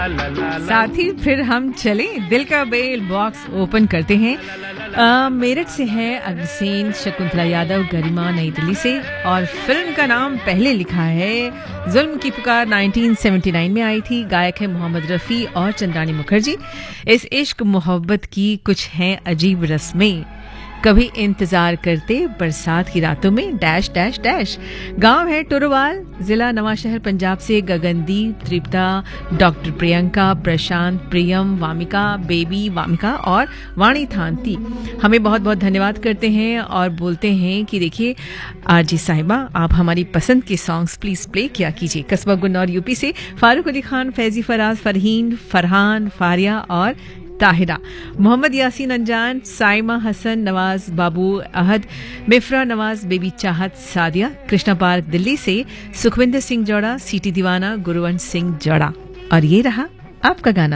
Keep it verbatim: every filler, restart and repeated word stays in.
साथ ही फिर हम चले दिल का बेल बॉक्स ओपन करते हैं। अ, मेरठ से है अग्रसेन शकुंतला यादव, गरिमा नई दिल्ली से, और फिल्म का नाम पहले लिखा है जुल्म की पुकार, नाइनटीन सेवेंटी नाइन में आई थी। गायक है मोहम्मद रफ़ी और चंद्रानी मुखर्जी। इस इश्क मोहब्बत की कुछ हैं अजीब रस्में, कभी इंतजार करते बरसात की रातों में, डैश डैश डैश। गांव है टोरोवाल, जिला नवांशहर, पंजाब से गगनदीप, तृप्ता, डॉक्टर प्रियंका, प्रशांत, प्रियम, वामिका, बेबी वामिका और वाणी थांती हमें बहुत बहुत धन्यवाद करते हैं और बोलते हैं कि देखिए आरजी साहिबा, आप हमारी पसंद के सॉन्ग्स प्लीज प्ले किया कीजिए। कस्बा गुन्नौर यूपी से फारूक अली खान, फैजी फराज, फरहीन, फरहान, फारिया और ताहिरा, मोहम्मद यासीन अंजान, साइमा हसन, नवाज बाबू अहद, मिफ्रा नवाज, बेबी चाहत, सादिया, कृष्णा पार्क दिल्ली से सुखविंदर सिंह जोड़ा, सीटी दीवाना, गुरुवंश सिंह जोड़ा। और ये रहा आपका गाना।